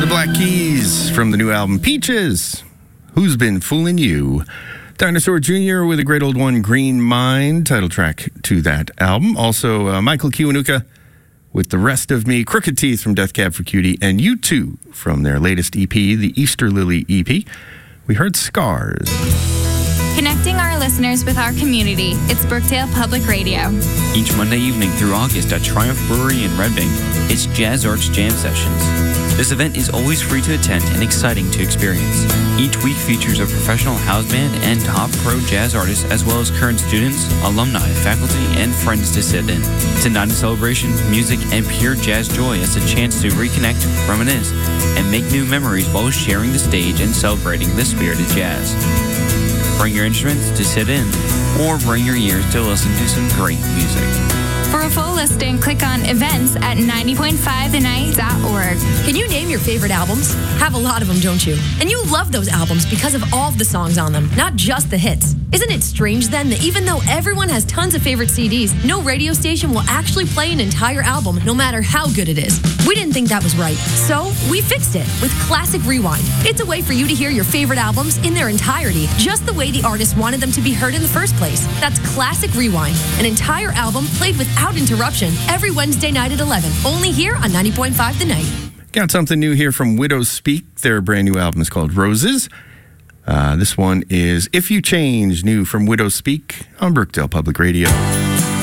Black Keys from the new album Peaches. Who's Been Fooling You? Dinosaur Jr. with a great old one, Green Mind, title track to that album. Also, Michael Kiwanuka with The Rest of Me, Crooked Teeth from Death Cab for Cutie, and U2 from their latest EP, the Easter Lily EP. We heard Scars. Connecting our listeners with our community, it's Brookdale Public Radio. Each Monday evening through August at Triumph Brewery in Red Bank, it's Jazz Arts Jam Sessions. This event is always free to attend and exciting to experience. Each week features a professional house band and top pro jazz artists, as well as current students, alumni, faculty, and friends to sit in. It's a night of celebration, music, and pure jazz joy as a chance to reconnect, reminisce, and make new memories while sharing the stage and celebrating the spirit of jazz. Bring your instruments to sit in, or bring your ears to listen to some great music. For a full listing, click on events at 90.5thenight.org. Can you name your favorite albums? Have a lot of them, don't you? And you love those albums because of all of the songs on them, not just the hits. Isn't it strange then that even though everyone has tons of favorite CDs, no radio station will actually play an entire album no matter how good it is? We didn't think that was right, so we fixed it with Classic Rewind. It's a way for you to hear your favorite albums in their entirety, just the way the artist wanted them to be heard in the first place. That's Classic Rewind, an entire album played without interruption every Wednesday night at 11, only here on 90.5 The Night. Got something new here from Widows Speak. Their brand new album is called Roses. This one is If You Change, new from Widows Speak on Brookdale Public Radio.